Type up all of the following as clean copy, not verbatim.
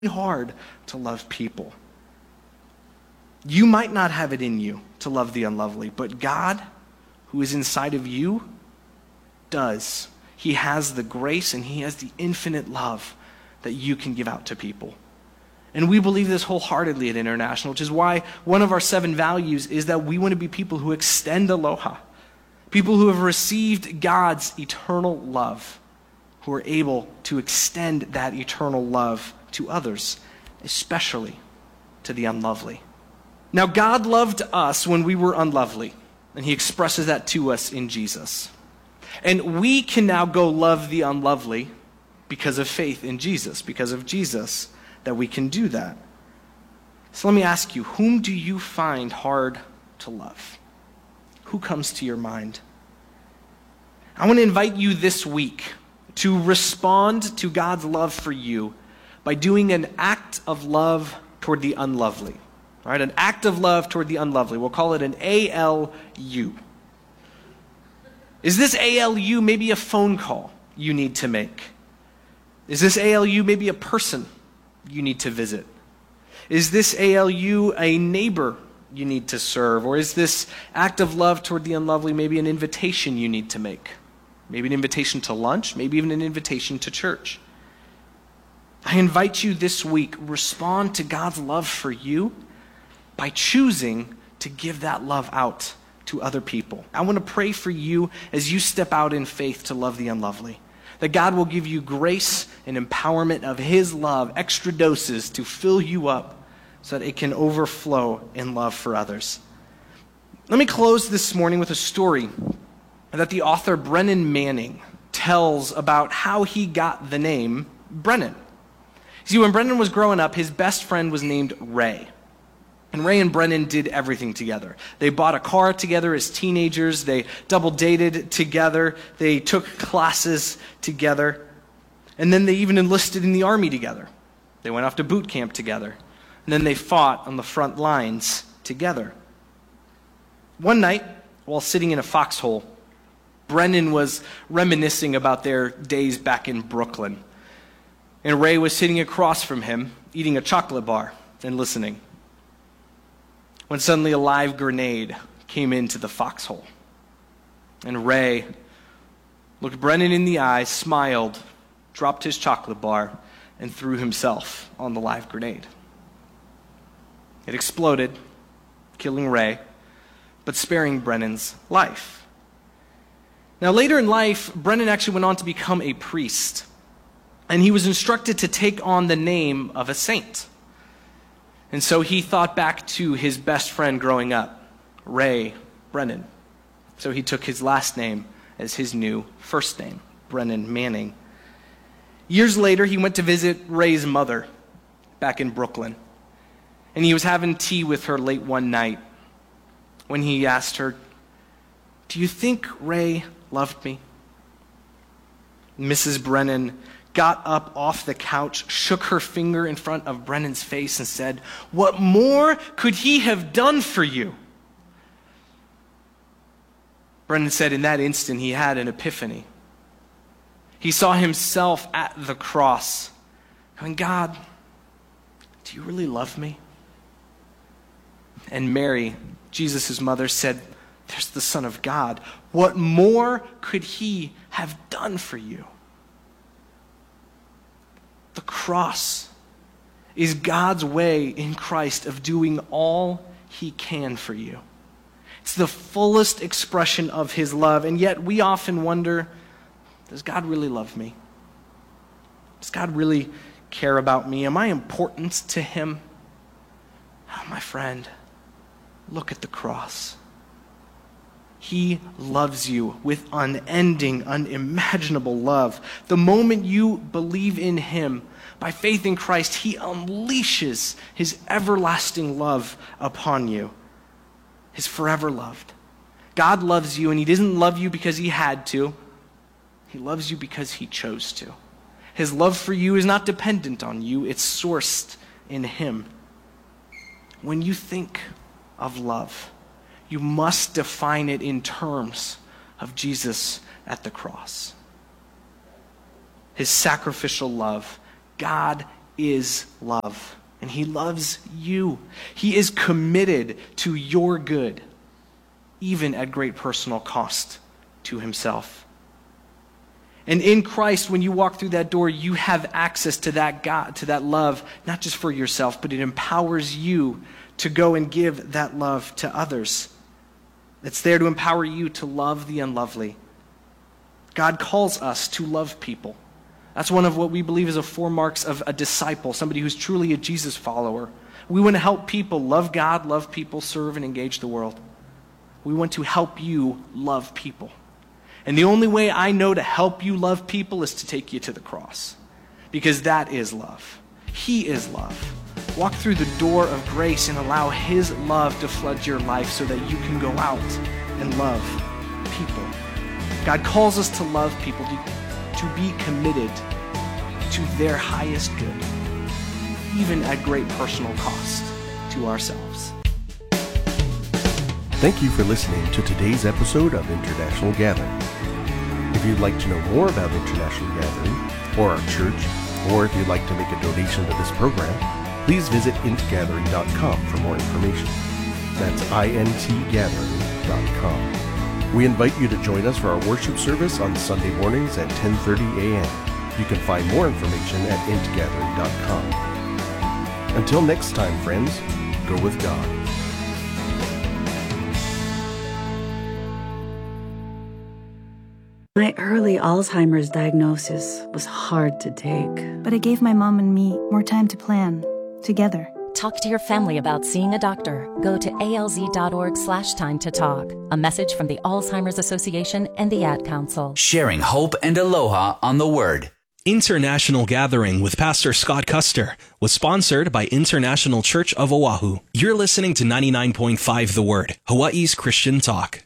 hard to love people. You might not have it in you to love the unlovely, but God, who is inside of you, does. He has the grace and he has the infinite love that you can give out to people. And we believe this wholeheartedly at International, which is why one of our 7 values is that we want to be people who extend aloha, people who have received God's eternal love, who are able to extend that eternal love to others, especially to the unlovely. Now, God loved us when we were unlovely, and he expresses that to us in Jesus. And we can now go love the unlovely because of faith in Jesus, because of Jesus, that we can do that. So let me ask you, whom do you find hard to love? Who comes to your mind? I want to invite you this week to respond to God's love for you by doing an act of love toward the unlovely. All right, an act of love toward the unlovely. We'll call it an ALU. Is this ALU maybe a phone call you need to make? Is this ALU maybe a person you need to visit? Is this ALU a neighbor you need to serve? Or is this act of love toward the unlovely maybe an invitation you need to make? Maybe an invitation to lunch, maybe even an invitation to church. I invite you this week, respond to God's love for you by choosing to give that love out to other people. I want to pray for you as you step out in faith to love the unlovely, that God will give you grace and empowerment of his love, extra doses to fill you up so that it can overflow in love for others. Let me close this morning with a story that the author Brennan Manning tells about how he got the name Brennan. See, when Brennan was growing up, his best friend was named Ray. And Ray and Brennan did everything together. They bought a car together as teenagers. They double dated together. They took classes together. And then they even enlisted in the army together. They went off to boot camp together. And then they fought on the front lines together. One night, while sitting in a foxhole, Brennan was reminiscing about their days back in Brooklyn. And Ray was sitting across from him, eating a chocolate bar and listening, when suddenly a live grenade came into the foxhole. And Ray looked Brennan in the eye, smiled, dropped his chocolate bar, and threw himself on the live grenade. It exploded, killing Ray, but sparing Brennan's life. Now, later in life, Brennan actually went on to become a priest, and he was instructed to take on the name of a saint. And so he thought back to his best friend growing up, Ray Brennan. So he took his last name as his new first name, Brennan Manning. Years later, he went to visit Ray's mother back in Brooklyn. And he was having tea with her late one night when he asked her, "Do you think Ray loved me?" Mrs. Brennan got up off the couch, shook her finger in front of Brennan's face and said, "What more could he have done for you?" Brennan said in that instant he had an epiphany. He saw himself at the cross, going, "God, do you really love me?" And Mary, Jesus' mother, said, "There's the Son of God. What more could he have done for you?" The cross is God's way in Christ of doing all he can for you. It's the fullest expression of his love, and yet we often wonder, does God really love me? Does God really care about me? Am I important to him? Oh, my friend, look at the cross. He loves you with unending, unimaginable love. The moment you believe in him, by faith in Christ, he unleashes his everlasting love upon you, his forever loved. God loves you, and he doesn't love you because he had to. He loves you because he chose to. His love for you is not dependent on you. It's sourced in him. When you think of love, you must define it in terms of Jesus at the cross. His sacrificial love, God is love, and he loves you. He is committed to your good, even at great personal cost to himself. And in Christ, when you walk through that door, you have access to that God, to that love, not just for yourself, but it empowers you to go and give that love to others. It's there to empower you to love the unlovely. God calls us to love people. That's one of what we believe is a four marks of a disciple, somebody who's truly a Jesus follower. We want to help people love God, love people, serve, and engage the world. We want to help you love people. And the only way I know to help you love people is to take you to the cross, because that is love. He is love. Walk through the door of grace and allow his love to flood your life so that you can go out and love people. God calls us to love people, to be committed to their highest good, even at great personal cost to ourselves. Thank you for listening to today's episode of International Gathering. If you'd like to know more about International Gathering, or our church, or if you'd like to make a donation to this program, please visit intgathering.com for more information. That's intgathering.com. We invite you to join us for our worship service on Sunday mornings at 10:30 a.m. You can find more information at intgathering.com. Until next time, friends, go with God. My early Alzheimer's diagnosis was hard to take. But it gave my mom and me more time to plan, together. Talk to your family about seeing a doctor. Go to alz.org/time-to-talk. A message from the Alzheimer's Association and the Ad Council. Sharing hope and aloha on the Word. International Gathering with Pastor Scott Custer was sponsored by International Church of Oahu. You're listening to 99.5 The Word, Hawaii's Christian talk.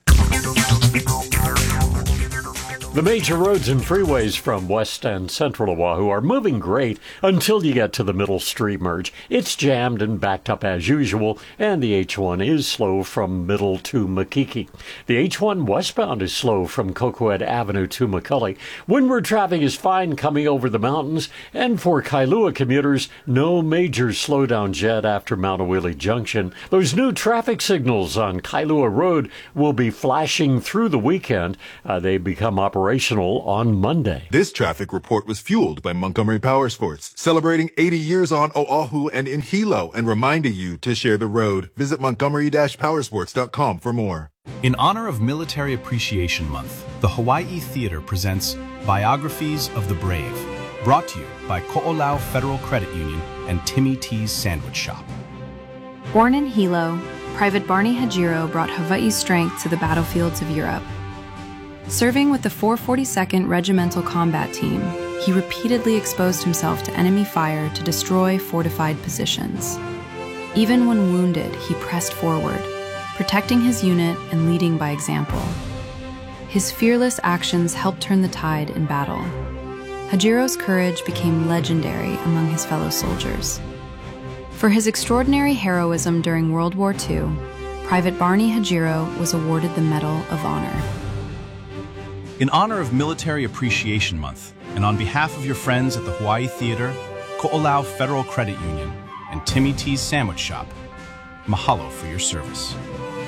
The major roads and freeways from west and central Oahu are moving great until you get to the Middle Street merge. It's jammed and backed up as usual, and the H1 is slow from Middle to Makiki. The H1 westbound is slow from Cocoette Avenue to McCully. Windward traffic is fine coming over the mountains, and for Kailua commuters, no major slowdowns yet after Mount Awili Junction. Those new traffic signals on Kailua Road will be flashing through the weekend. They become operational on Monday. This traffic report was fueled by Montgomery Powersports, celebrating 80 years on Oahu and in Hilo, and reminding you to share the road. Visit montgomery-powersports.com for more. In honor of Military Appreciation Month, the Hawaii Theater presents Biographies of the Brave, brought to you by Ko'olau Federal Credit Union and Timmy T's Sandwich Shop. Born in Hilo, Private Barney Hajiro brought Hawaii's strength to the battlefields of Europe. Serving with the 442nd Regimental Combat Team, he repeatedly exposed himself to enemy fire to destroy fortified positions. Even when wounded, he pressed forward, protecting his unit and leading by example. His fearless actions helped turn the tide in battle. Hajiro's courage became legendary among his fellow soldiers. For his extraordinary heroism during World War II, Private Barney Hajiro was awarded the Medal of Honor. In honor of Military Appreciation Month, and on behalf of your friends at the Hawaii Theater, Ko'olau Federal Credit Union, and Timmy T's Sandwich Shop, mahalo for your service.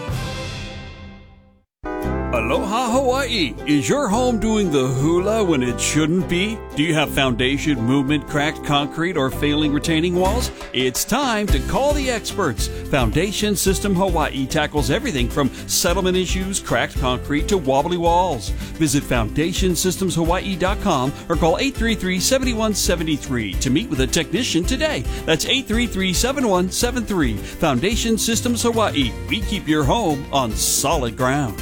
Aloha Hawaii! Is your home doing the hula when it shouldn't be? Do you have foundation, movement, cracked concrete, or failing retaining walls? It's time to call the experts. Foundation System Hawaii tackles everything from settlement issues, cracked concrete, to wobbly walls. Visit FoundationSystemsHawaii.com or call 833-7173 to meet with a technician today. That's 833-7173. Foundation Systems Hawaii. We keep your home on solid ground.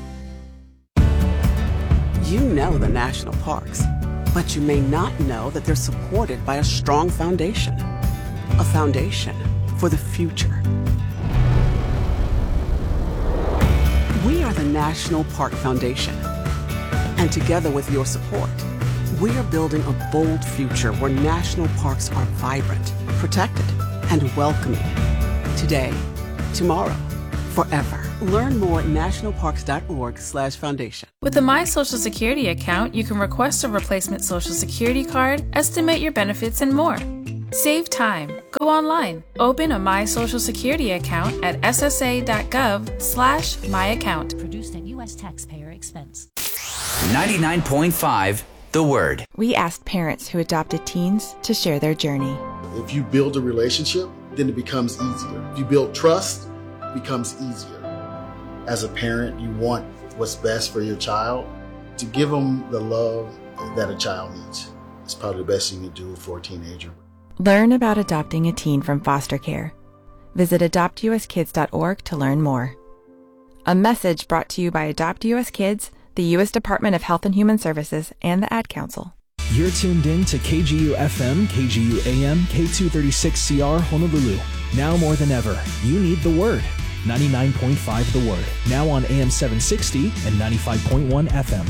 You know the national parks, but you may not know that they're supported by a strong foundation. A foundation for the future. We are the National Park Foundation. And together with your support, we are building a bold future where national parks are vibrant, protected, and welcoming. Today, tomorrow, forever. Learn more at nationalparks.org/foundation. With the My Social Security account, you can request a replacement Social Security card, estimate your benefits, and more. Save time. Go online. Open a My Social Security account at ssa.gov/myaccount. Produced at U.S. taxpayer expense. 99.5 The Word. We asked parents who adopted teens to share their journey. If you build a relationship, then it becomes easier. If you build trust, it becomes easier. As a parent, you want what's best for your child. To give them the love that a child needs. It's probably the best you can do for a teenager. Learn about adopting a teen from foster care. Visit adoptuskids.org to learn more. A message brought to you by Adopt US Kids, the U.S. Department of Health and Human Services, and the Ad Council. You're tuned in to KGU FM, KGU AM, K236CR Honolulu. Now more than ever, you need the Word. 99.5 The Word. Now on AM 760 and 95.1 FM.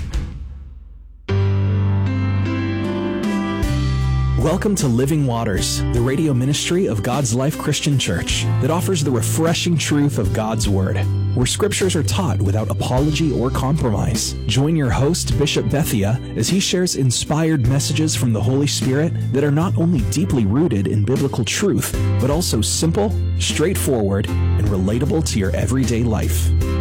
Welcome to Living Waters, the radio ministry of God's Life Christian Church that offers the refreshing truth of God's Word, where scriptures are taught without apology or compromise. Join your host, Bishop Bethia, as he shares inspired messages from the Holy Spirit that are not only deeply rooted in biblical truth, but also simple, straightforward, and relatable to your everyday life.